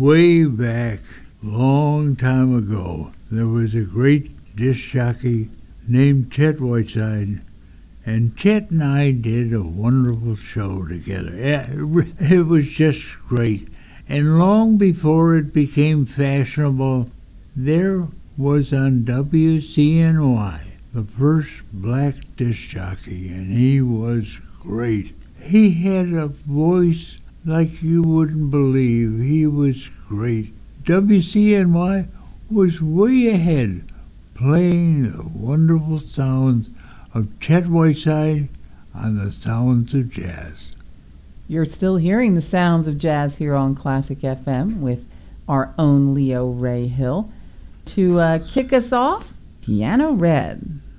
way back, long time ago, there was a great disc jockey named Chet Whiteside, and Chet and I did a wonderful show together. Yeah, it was just great. And long before it became fashionable, there was on WCNY the first black disc jockey, and he was great. He had a voice like you wouldn't believe. He was great. WCNY was way ahead, playing the wonderful sounds of Chet Whiteside on the Sounds of Jazz. You're still hearing the sounds of jazz here on Classic FM with our own Leo Ray Hill. To kick us off, Piano Red.